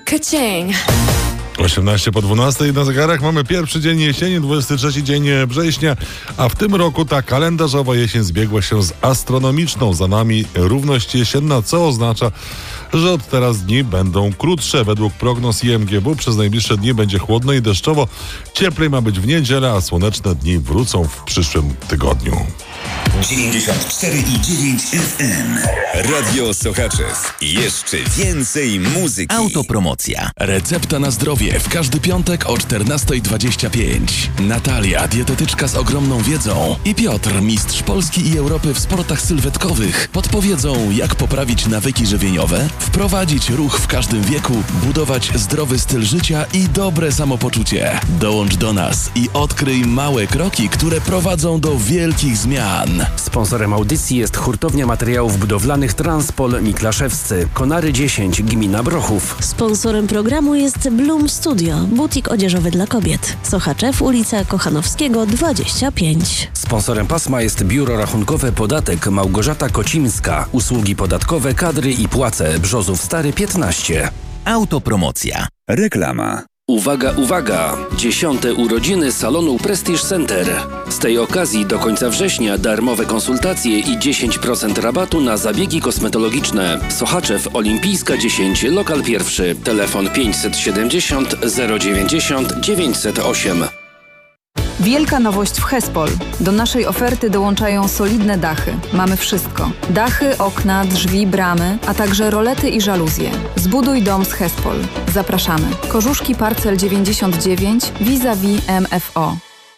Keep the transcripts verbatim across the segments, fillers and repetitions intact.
Ka-ching. osiemnaście po dwunastej na zegarach. Mamy pierwszy dzień jesieni, dwudziesty trzeci dzień września, a w tym roku ta kalendarzowa jesień zbiegła się z astronomiczną. Za nami równość jesienna, co oznacza, że od teraz dni będą krótsze. Według prognoz I M G W przez najbliższe dni będzie chłodno i deszczowo. Cieplej ma być w niedzielę, a słoneczne dni wrócą w przyszłym tygodniu. dziewięćdziesiąt cztery i dziewięć F M. Radio Sochaczew. Jeszcze więcej muzyki. Autopromocja. Recepta na zdrowie w każdy piątek o czternasta dwadzieścia pięć. Natalia, dietetyczka z ogromną wiedzą, i Piotr, mistrz Polski i Europy w sportach sylwetkowych, podpowiedzą, jak poprawić nawyki żywieniowe, wprowadzić ruch w każdym wieku, budować zdrowy styl życia i dobre samopoczucie. Dołącz do nas i odkryj małe kroki, które prowadzą do wielkich zmian. Sponsorem audycji jest hurtownia materiałów budowlanych Transpol Miklaszewscy. Konary dziesięć, gmina Brochów. Sponsorem programu jest Bloom Studio, butik odzieżowy dla kobiet. Sochaczew, ulica Kochanowskiego dwadzieścia pięć. Sponsorem pasma jest Biuro Rachunkowe Podatek Małgorzata Kocimska. Usługi podatkowe, kadry i płace. Brzozów Stary piętnaście. Autopromocja. Reklama. Uwaga, uwaga! Dziesiąte urodziny salonu Prestige Center. Z tej okazji do końca września darmowe konsultacje i dziesięć procent rabatu na zabiegi kosmetologiczne. Sochaczew, Olimpijska dziesięć, lokal pierwszy. Telefon pięćset siedemdziesiąt zero dziewięćdziesiąt dziewięćset osiem. Wielka nowość w Hespol. Do naszej oferty dołączają solidne dachy. Mamy wszystko. Dachy, okna, drzwi, bramy, a także rolety i żaluzje. Zbuduj dom z Hespol. Zapraszamy. Korzuszki Parcel dziewięćdziesiąt dziewięć vis-a-vis M F O.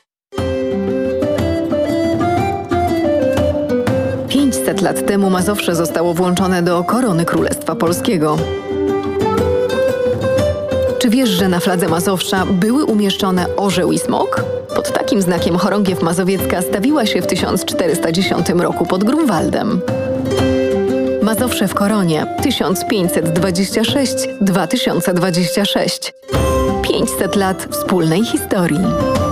pięćset lat temu Mazowsze zostało włączone do korony Królestwa Polskiego. Czy wiesz, że na fladze Mazowsza były umieszczone orzeł i smok? Pod takim znakiem chorągiew mazowiecka stawiła się w tysiąc czterysta dziesiątym roku pod Grunwaldem. Mazowsze w koronie tysiąc pięćset dwadzieścia sześć do dwa tysiące dwadzieścia sześć. pięćset lat wspólnej historii.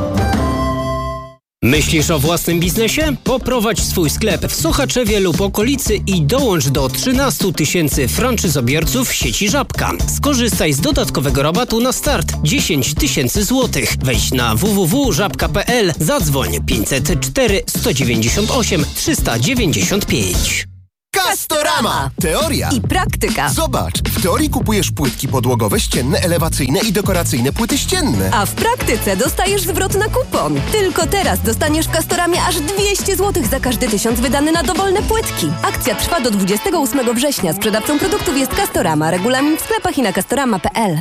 Myślisz o własnym biznesie? Poprowadź swój sklep w Sochaczewie lub okolicy i dołącz do trzynastu tysięcy franczyzobiorców sieci Żabka. Skorzystaj z dodatkowego rabatu na start dziesięć tysięcy złotych. Wejdź na w w w kropka żabka kropka p l, zadzwoń pięćset cztery sto dziewięćdziesiąt osiem trzysta dziewięćdziesiąt pięć. Castorama! Teoria i praktyka. Zobacz, w teorii kupujesz płytki podłogowe, ścienne, elewacyjne i dekoracyjne płyty ścienne. A w praktyce dostajesz zwrot na kupon. Tylko teraz dostaniesz w Castoramie aż dwieście złotych za każdy tysiąc wydany na dowolne płytki. Akcja trwa do dwudziestego ósmego września. Sprzedawcą produktów jest Castorama. Regulamin w sklepach i na castorama kropka p l.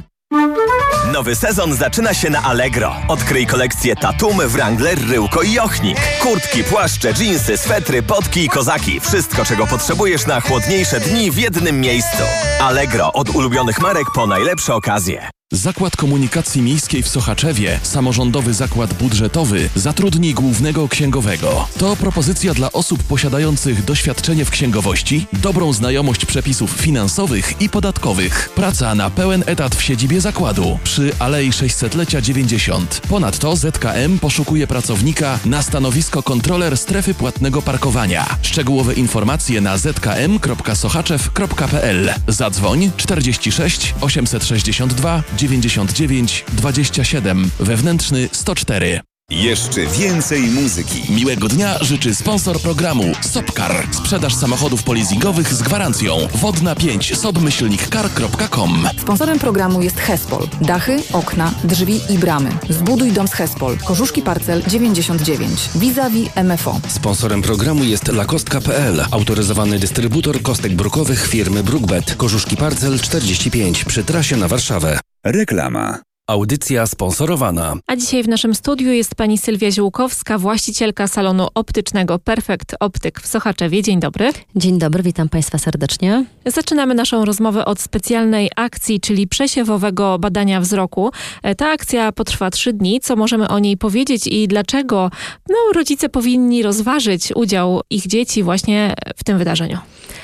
Nowy sezon zaczyna się na Allegro. Odkryj kolekcję Tatum, Wrangler, Ryłko i Ochnik. Kurtki, płaszcze, dżinsy, swetry, potki i kozaki. Wszystko, czego potrzebujesz na chłodniejsze dni w jednym miejscu. Allegro. Od ulubionych marek po najlepsze okazje. Zakład Komunikacji Miejskiej w Sochaczewie, samorządowy zakład budżetowy, zatrudni głównego księgowego. To propozycja dla osób posiadających doświadczenie w księgowości, dobrą znajomość przepisów finansowych i podatkowych. Praca na pełen etat w siedzibie zakładu przy Alei sześćsetlecia dziewięćdziesiąt. Ponadto Z K M poszukuje pracownika na stanowisko kontroler strefy płatnego parkowania. Szczegółowe informacje na z k m kropka sochaczew kropka p l. Zadzwoń czterdzieści sześć osiemset sześćdziesiąt dwa dziewięćdziesiąt dziewięć dwadzieścia siedem, wewnętrzny sto cztery. Jeszcze więcej muzyki. Miłego dnia życzy sponsor programu Sopcar. Sprzedaż samochodów polizingowych z gwarancją. Wodna pięć sobmyślnik car kropka com. Sponsorem programu jest Hespol. Dachy, okna, drzwi i bramy. Zbuduj dom z Hespol. Korzuszki Parcel dziewięćdziesiąt dziewięć vis-a-vis M F O. Sponsorem programu jest lakostka kropka p l. Autoryzowany dystrybutor kostek brukowych firmy Brookbet. Korzuszki Parcel czterdzieści pięć przy trasie na Warszawę. Reklama. Audycja sponsorowana. A dzisiaj w naszym studiu jest pani Sylwia Ziółkowska, właścicielka salonu optycznego Perfect Optyk w Sochaczewie. Dzień dobry. Dzień dobry, witam Państwa serdecznie. Zaczynamy naszą rozmowę od specjalnej akcji, czyli przesiewowego badania wzroku. Ta akcja potrwa trzy dni. Co możemy o niej powiedzieć i dlaczego no, rodzice powinni rozważyć udział ich dzieci właśnie w tym wydarzeniu?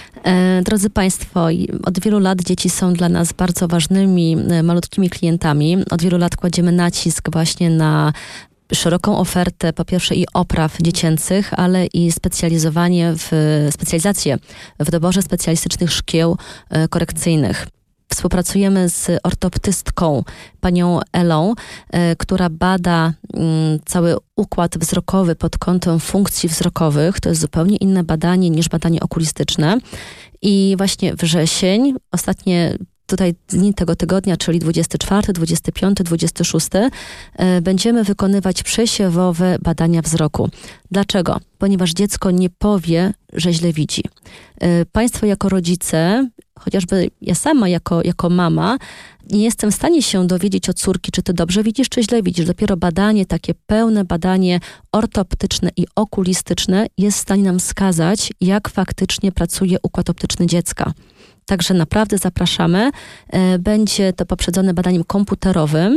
Drodzy Państwo, od wielu lat dzieci są dla nas bardzo ważnymi, malutkimi klientami. Od wielu lat kładziemy nacisk właśnie na szeroką ofertę, po pierwsze i opraw dziecięcych, ale i specjalizowanie w, specjalizację w doborze specjalistycznych szkieł korekcyjnych. Współpracujemy z ortoptystką, panią Elą, e, która bada m, cały układ wzrokowy pod kątem funkcji wzrokowych. To jest zupełnie inne badanie niż badanie okulistyczne. I właśnie wrzesień, ostatnie tutaj dni tego tygodnia, czyli dwudziesty czwarty, dwudziesty piąty, dwudziesty szósty, e, będziemy wykonywać przesiewowe badania wzroku. Dlaczego? Ponieważ dziecko nie powie, że źle widzi. E, państwo jako rodzice, chociażby ja sama jako, jako mama, nie jestem w stanie się dowiedzieć od córki, czy ty dobrze widzisz, czy źle widzisz. Dopiero badanie, takie pełne badanie ortoptyczne i okulistyczne jest w stanie nam wskazać, jak faktycznie pracuje układ optyczny dziecka. Także naprawdę zapraszamy. Będzie to poprzedzone badaniem komputerowym.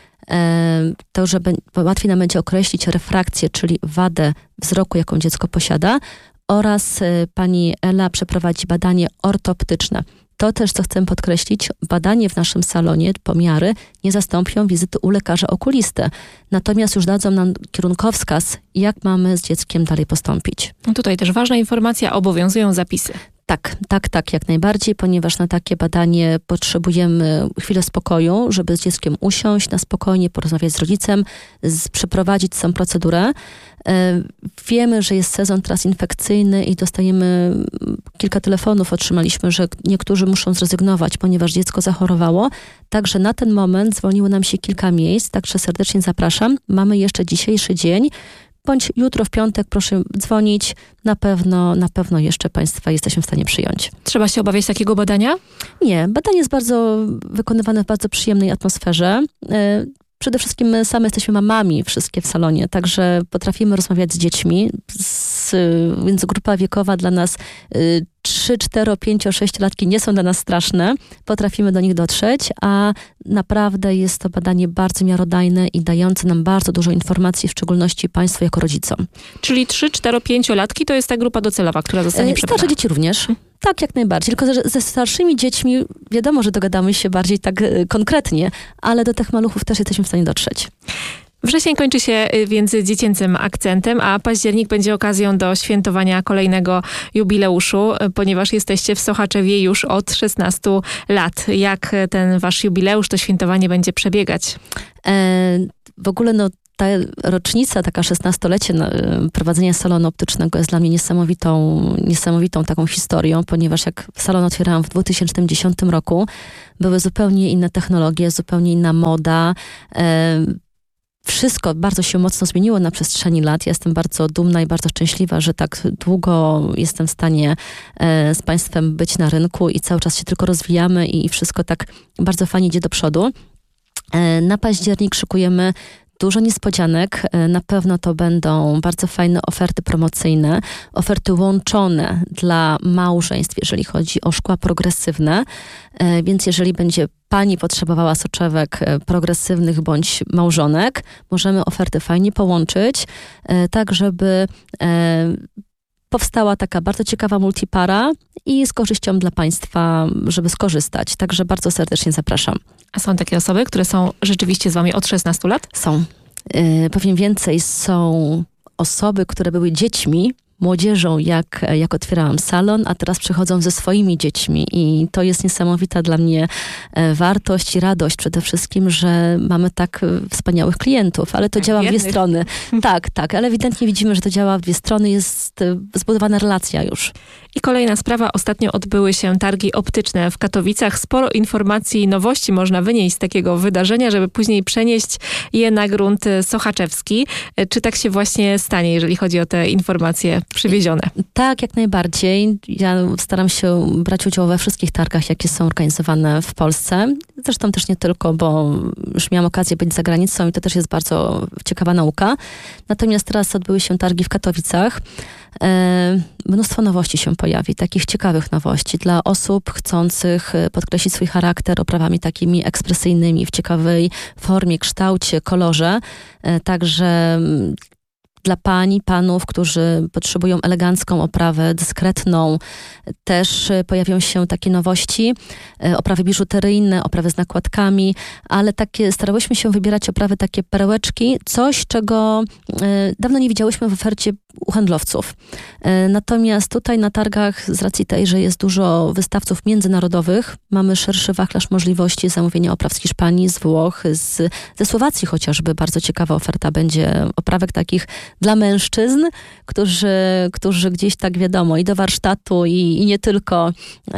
To, że łatwiej nam będzie określić refrakcję, czyli wadę wzroku, jaką dziecko posiada, oraz pani Ela przeprowadzi badanie ortoptyczne. To też, co chcę podkreślić, badanie w naszym salonie, pomiary nie zastąpią wizyty u lekarza okulisty. Natomiast już dadzą nam kierunkowskaz, jak mamy z dzieckiem dalej postąpić. No tutaj też ważna informacja, obowiązują zapisy. Tak, tak, tak, jak najbardziej, ponieważ na takie badanie potrzebujemy chwilę spokoju, żeby z dzieckiem usiąść na spokojnie, porozmawiać z rodzicem, z, przeprowadzić samą procedurę. E, wiemy, że jest sezon teraz infekcyjny i dostajemy kilka telefonów, otrzymaliśmy, że niektórzy muszą zrezygnować, ponieważ dziecko zachorowało. Także na ten moment zwolniło nam się kilka miejsc, także serdecznie zapraszam. Mamy jeszcze dzisiejszy dzień, bądź jutro w piątek proszę dzwonić. Na pewno, na pewno jeszcze Państwa jesteśmy w stanie przyjąć. Trzeba się obawiać takiego badania? Nie, badanie jest bardzo wykonywane w bardzo przyjemnej atmosferze. Przede wszystkim my same jesteśmy mamami wszystkie w salonie, także potrafimy rozmawiać z dziećmi, z, więc grupa wiekowa dla nas trzy, cztery, pięć, sześć latki nie są dla nas straszne. Potrafimy do nich dotrzeć, a naprawdę jest to badanie bardzo miarodajne i dające nam bardzo dużo informacji, w szczególności Państwu jako rodzicom. Czyli trzy, cztery, pięć latki to jest ta grupa docelowa, która zostanie przebrana. Starsze dzieci również. Tak, jak najbardziej. Tylko że ze starszymi dziećmi wiadomo, że dogadamy się bardziej tak konkretnie, ale do tych maluchów też jesteśmy w stanie dotrzeć. Wrzesień kończy się więc dziecięcym akcentem, a październik będzie okazją do świętowania kolejnego jubileuszu, ponieważ jesteście w Sochaczewie już od szesnastu lat. Jak ten wasz jubileusz, to świętowanie będzie przebiegać? E, w ogóle no ta rocznica, taka szesnastolecie prowadzenia salonu optycznego jest dla mnie niesamowitą, niesamowitą taką historią, ponieważ jak salon otwierałam w dwa tysiące dziesiątym roku, były zupełnie inne technologie, zupełnie inna moda. E, Wszystko bardzo się mocno zmieniło na przestrzeni lat. Ja jestem bardzo dumna i bardzo szczęśliwa, że tak długo jestem w stanie e, z Państwem być na rynku i cały czas się tylko rozwijamy i, i wszystko tak bardzo fajnie idzie do przodu. E, na październik szykujemy dużo niespodzianek. Na pewno to będą bardzo fajne oferty promocyjne, oferty łączone dla małżeństw, jeżeli chodzi o szkła progresywne. Więc jeżeli będzie pani potrzebowała soczewek progresywnych bądź małżonek, możemy oferty fajnie połączyć, tak żeby powstała taka bardzo ciekawa multipara i z korzyścią dla Państwa, żeby skorzystać. Także bardzo serdecznie zapraszam. A są takie osoby, które są rzeczywiście z wami od szesnastu lat? Są. Yy, powiem więcej, są osoby, które były dziećmi, młodzieżą, jak, jak otwierałam salon, a teraz przychodzą ze swoimi dziećmi i to jest niesamowita dla mnie wartość i radość przede wszystkim, że mamy tak wspaniałych klientów, ale to działa w dwie strony. Tak, tak, ale ewidentnie widzimy, że to działa w dwie strony, jest zbudowana relacja już. I kolejna sprawa, ostatnio odbyły się targi optyczne w Katowicach. Sporo informacji i nowości można wynieść z takiego wydarzenia, żeby później przenieść je na grunt sochaczewski. Czy tak się właśnie stanie, jeżeli chodzi o te informacje przywiezione? Tak, jak najbardziej. Ja staram się brać udział we wszystkich targach, jakie są organizowane w Polsce. Zresztą też nie tylko, bo już miałam okazję być za granicą i to też jest bardzo ciekawa nauka. Natomiast teraz odbyły się targi w Katowicach. E, mnóstwo nowości się pojawi, takich ciekawych nowości dla osób chcących podkreślić swój charakter oprawami takimi ekspresyjnymi, w ciekawej formie, kształcie, kolorze. E, także Dla pań, panów, którzy potrzebują elegancką oprawę, dyskretną, też pojawią się takie nowości, oprawy biżuteryjne, oprawy z nakładkami, ale takie starałyśmy się wybierać oprawy, takie perełeczki, coś, czego dawno nie widziałyśmy w ofercie u handlowców. Natomiast tutaj na targach, z racji tej, że jest dużo wystawców międzynarodowych, mamy szerszy wachlarz możliwości zamówienia opraw z Hiszpanii, z Włoch, z, ze Słowacji chociażby. Bardzo ciekawa oferta będzie oprawek takich dla mężczyzn, którzy, którzy gdzieś tak wiadomo i do warsztatu i, i nie tylko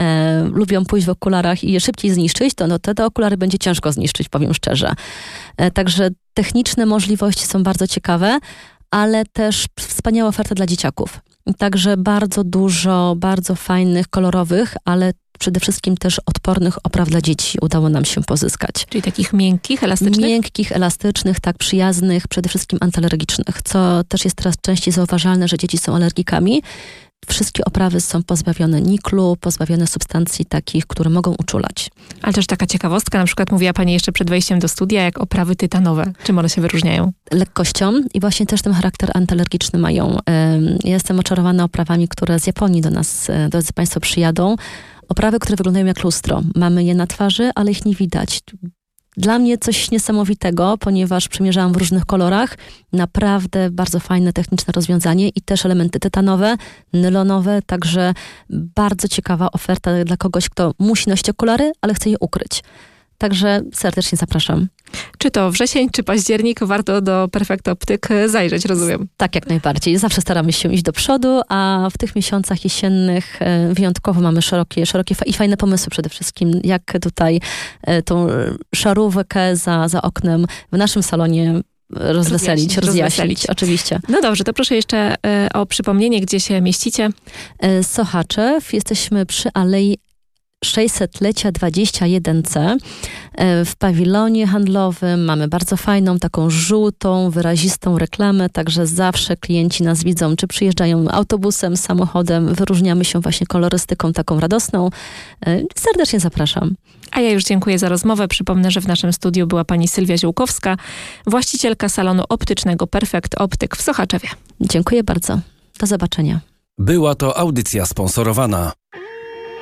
e, lubią pójść w okularach i je szybciej zniszczyć, to no, te, te okulary będzie ciężko zniszczyć, powiem szczerze. E, także techniczne możliwości są bardzo ciekawe, ale też wspaniała oferta dla dzieciaków. Także bardzo dużo, bardzo fajnych, kolorowych, ale przede wszystkim też odpornych opraw dla dzieci udało nam się pozyskać. Czyli takich miękkich, elastycznych? Miękkich, elastycznych, tak, przyjaznych, przede wszystkim antyalergicznych, co też jest teraz częściej zauważalne, że dzieci są alergikami. Wszystkie oprawy są pozbawione niklu, pozbawione substancji takich, które mogą uczulać. Ale też taka ciekawostka, na przykład mówiła pani jeszcze przed wejściem do studia, jak oprawy tytanowe. Czym one się wyróżniają? Lekkością i właśnie też ten charakter antyalergiczny mają. Ja jestem oczarowana oprawami, które z Japonii do nas, drodzy państwo, przyjadą. Oprawy, które wyglądają jak lustro. Mamy je na twarzy, ale ich nie widać. Dla mnie coś niesamowitego, ponieważ przymierzałam w różnych kolorach. Naprawdę bardzo fajne techniczne rozwiązanie i też elementy tytanowe, nylonowe, także bardzo ciekawa oferta dla kogoś, kto musi nosić okulary, ale chce je ukryć. Także serdecznie zapraszam. Czy to wrzesień, czy październik, warto do Perfect Optyk zajrzeć, rozumiem. Tak, jak najbardziej. Zawsze staramy się iść do przodu, a w tych miesiącach jesiennych wyjątkowo mamy szerokie, szerokie i fajne pomysły przede wszystkim, jak tutaj tą szarówkę za, za oknem w naszym salonie rozweselić, rozjaśnić, rozjaśnić, oczywiście. No dobrze, to proszę jeszcze o przypomnienie, gdzie się mieścicie. Sochaczew, jesteśmy przy Alei sześćsetlecia dwadzieścia jeden C. W pawilonie handlowym mamy bardzo fajną, taką żółtą, wyrazistą reklamę, także zawsze klienci nas widzą, czy przyjeżdżają autobusem, samochodem, wyróżniamy się właśnie kolorystyką taką radosną. Serdecznie zapraszam. A ja już dziękuję za rozmowę. Przypomnę, że w naszym studiu była pani Sylwia Ziółkowska, właścicielka salonu optycznego Perfect Optyk w Sochaczewie. Dziękuję bardzo. Do zobaczenia. Była to audycja sponsorowana.